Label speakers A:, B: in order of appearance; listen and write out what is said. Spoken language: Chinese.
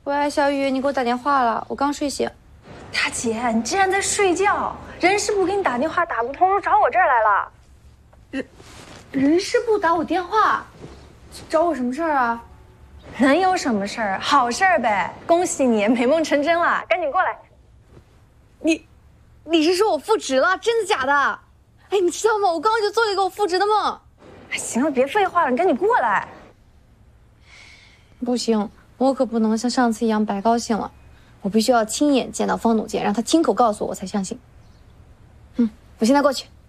A: 喂，小雨，你给我打电话了，我刚睡醒。
B: 大姐，你竟然在睡觉！人事部给你打电话打不通，找我这儿来了。
A: 人事部打我电话，找我什么事儿啊？
B: 能有什么事儿？好事儿呗！恭喜你，美梦成真了，赶紧过来。
A: 你是说我复职了？真的假的？哎，你知道吗？我刚刚就做了一个我复职的梦。
B: 哎，行了，别废话了，你赶紧过来。
A: 不行，我可不能像上次一样白高兴了，我必须要亲眼见到方董监，让他亲口告诉我才相信。我现在过去。